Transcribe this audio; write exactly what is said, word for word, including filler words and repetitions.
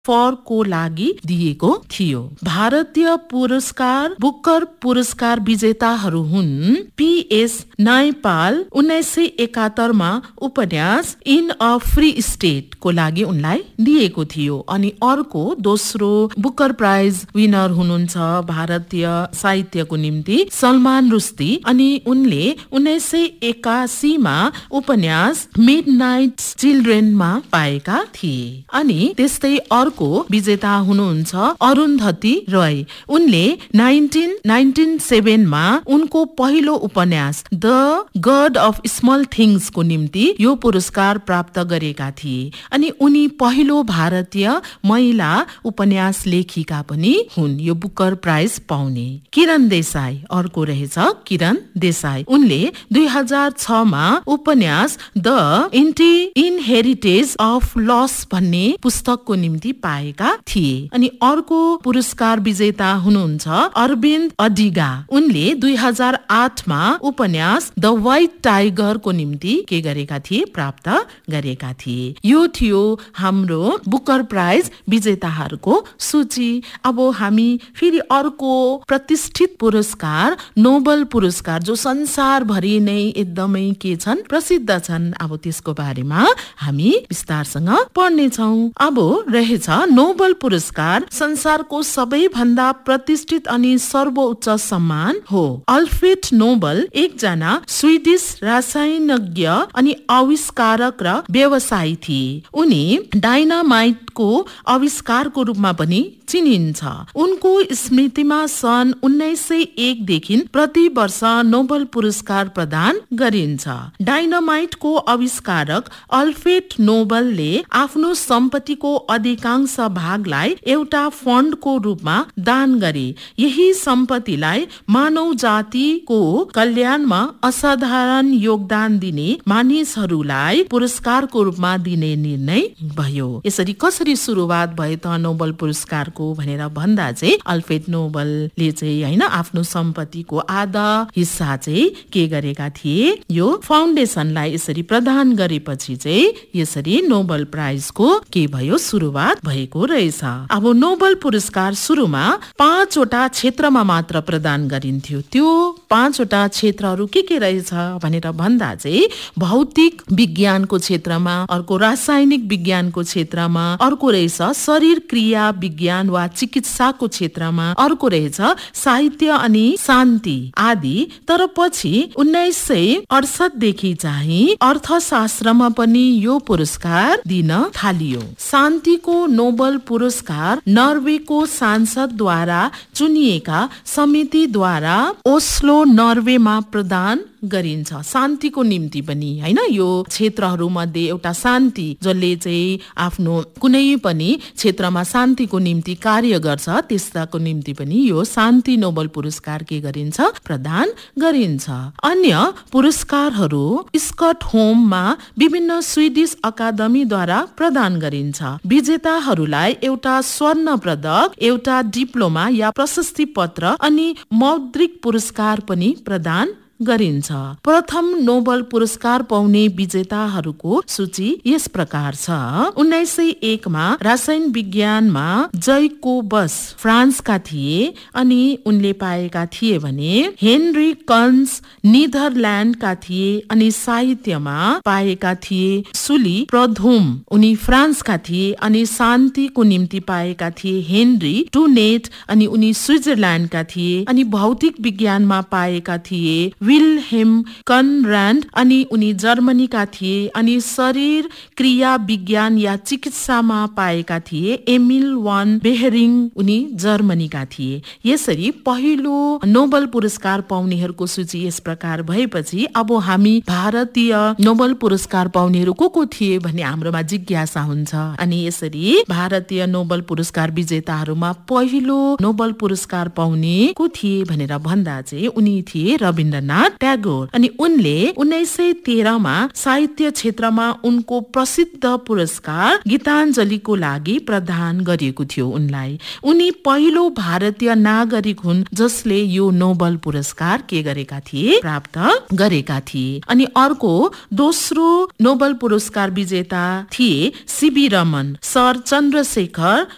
फरको लागि दिएको थियो। भारतीय पुरस्कार बुकर पुरस्कार विजेताहरू हुन् पीएस नायपाल उन्नाइस सय एकात्तरमा उपन्यास इन अ फ्री स्टेट को लागि उनलाई दिएको थियो। अनि अर्को दोस्रो बुकर प्राइज विनर हुनुहुन्छ भारतीय साहित्यको निम्ति सलमान रुस्दी अनि उनले उन्नाइस सय एकासीमा उपन्यास मिडनाइट चिल्ड्रेनमा पाएका थिए। अनि त्यस्तै अर्को विजेता हुनुहुन्छ अरुन्धती रोय। उनले नाइन्टिन नाइन्टी सेभेनमा उनको पहिलो उपन्यास the God of small things को निम्ति यो पुरस्कार प्राप्त गरेका थिए। अनि उनी पहिलो भारतीय महिला उपन्यास लेखिका पनि हुन् यो बुकर प्राइज पाउने। किरण देसाई अर्को रहेछ किरण देसाई। उनले दुई हजार छमा उपन्यास द इन्टी इनहेरिटेज अफ लस भन्ने पुस्तकको निम्ति पाएका थिए। अनि अर्को पुरस्कार विजेता हुनुहुन्छ अरविन्द अडिगा। उनले दुई हजार आठमा उपन्यास द व्हाइट टाइगर को निम्ति के गरेका थिए प्राप्त गरेका थिए। यो थियो हाम्रो बुकर प्राइज विजेताहरूको सूची। अब हामी फेरि अर्को प्रतिष्ठित पुरस्कार नोबल पुरस्कार जो संसारभरि नै एकदमै के छन् प्रसिद्ध छन् अब त्यसको बारेमा हामी विस्तारसँग पढ्ने छौं। अब रहेछ नोबल पुरस्कार संसारको सबैभन्दा प्रतिष्ठित अनि सर्वोच्च सम्मान हो। अल्फ्रेड नोबल एकजना स्विडिश रसायनज्ञ अनि आविष्कारक र व्यवसायी थिए। उनी डाइनामाइटको आविष्कारको रूपमा पनि चिनिन्छ। उनको स्मृतिमा सन् उन्नाइस सय एक देखि प्रति वर्ष नोबल पुरस्कार प्रदान गरिन्छ। डाइनामाइटको आविष्कारक अल्फ्रेड नोबलले आफ्नो सम्पत्तिको अधिकांश भागलाई एउटा फन्डको रूपमा दान गरे। यही सम्पत्तिलाई मानव जातिको कल्याणमा असाधारण योगदान दिने मानिसहरूलाई पुरस्कारको रूपमा दिने निर्णय भयो। यसरी कसरी सुरुवात भयो त नोबल पुरस्कारको भनेर भन्दा चाहिँ अल्फ्रेड नोबलले चाहिँ हैन आफ्नो सम्पत्तिको आधा हिस्सा चाहिँ के गरेका थिए यो फाउन्डेसनलाई यसरी प्रदान गरेपछि चाहिँ यसरी नोबल प्राइजको के भयो सुरुवात भएको रहेछ। अब नोबल पुरस्कार सुरुमा पाँचवटा क्षेत्रमा मात्र प्रदान गरिन्थ्यो। त्यो पाँचवटा क्षेत्रहरू के के रहेछ भनेर भन्दा चाहिँ भौतिक विज्ञानको क्षेत्रमा, अर्को रासायनिक विज्ञानको क्षेत्रमा, अर्को रहेछ शरीर क्रिया विज्ञान वा चिकित्साको क्षेत्रमा, अर्को रहेछ साहित्य अनि शान्ति आदि। तर पछि उन्नाइस सय अडसठ देखि चाहिँ अर्थशास्त्रमा पनि यो पुरस्कार दिन थालियो। शान्तिको नोबल पुरस्कार नर्वेको सांसदद्वारा चुनिएका समितिद्वारा ओस्लो नर्वेमा प्रदान गरिन्छ। शान्तिको निम्ति पनि हैन यो क्षेत्रहरू मध्ये एउटा शान्ति जसले चाहिँ आफ्नो कुनै पनि क्षेत्रमा शान्तिको निम्ति कार्य गर्छ त्यसको निम्ति पनि यो शान्ति नोबल पुरस्कार के गरिन्छ प्रदान गरिन्छ। अन्य पुरस्कारहरू स्टकहोममा विभिन्न स्विडिश अकादमीद्वारा प्रदान गरिन्छ। विजेताहरूलाई एउटा स्वर्ण पदक, एउटा डिप्लोमा या प्रशस्ति पत्र अनि मौद्रिक पुरस्कार पनि प्रदान गरिन्छ। प्रथम नोबल पुरस्कार पाउने विजेताहरूको सूची यस प्रकार छ। उन्नाइस सय एकमा रसायन विज्ञानमा जैकोबस फ्रान्सका थिए अनि उनले पाएका थिए भने हेनरी कन्स निदरल्यान्डका थिए अनि साहित्यमा पाएका थिए सुली प्रधुम उनी फ्रान्सका थिए अनि शान्तिको निम्ति पाएका थिए हेनरी टुनेट अनि उनी स्विजरल्यान्डका थिए अनि भौतिक विज्ञानमा पाएका थिए विल्हेम कनराड अनि उनी जर्मनीका थिए अनि शरीर क्रिया विज्ञान या चिकित्सामा पाएका थिए एमिल वान बेहरिङ उनी जर्मनीका थिए। यसरी पहिलो नोबल पुरस्कार पाउनेहरूको सूची यस प्रकार भएपछि अब हामी भारतीय नोबल पुरस्कार पाउनेहरू को को थिए भन्ने हाम्रोमा जिज्ञासा हुन्छ। अनि यसरी भारतीय नोबल पुरस्कार विजेताहरूमा पहिलो नोबल पुरस्कार पाउने को थिए भनेर भन्दा चाहिँ उनी थिए रविन्द्रनाथ ट्यागोर। अनि उनले उन्नाइस सय तेह्रमा साहित्य क्षेत्रमा उनको प्रसिद्ध पुरस्कार गीताञ्जलीको लागि प्रदान गरिएको थियो उनलाई। उनी पहिलो भारतीय नागरिक हुन् जसले यो नोबल पुरस्कार के गरेका थिए प्राप्त गरेका थिए। अनि अर्को दोस्रो नोबल पुरस्कार विजेता थिए सीवी रमन। सर चन्द्रशेखर